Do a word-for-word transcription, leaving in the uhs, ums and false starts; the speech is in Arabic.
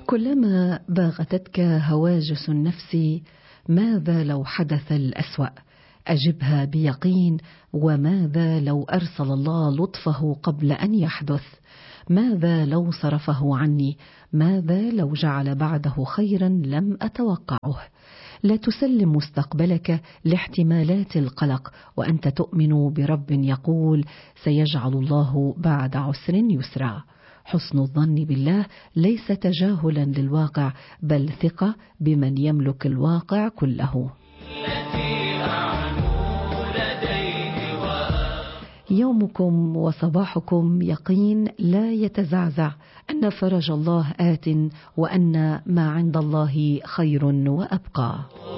كلما باغتتك هواجس النفس ماذا لو حدث الأسوأ؟ أجبها بيقين. وماذا لو أرسل الله لطفه قبل أن يحدث؟ ماذا لو صرفه عني؟ ماذا لو جعل بعده خيرا لم أتوقعه؟ لا تسلم مستقبلك لاحتمالات القلق وأنت تؤمن برب يقول سيجعل الله بعد عسر يسرا. حسن الظن بالله ليس تجاهلا للواقع بل ثقة بمن يملك الواقع كله. يومكم وصباحكم يقين لا يتزعزع أن فرج الله آت وأن ما عند الله خير وأبقى.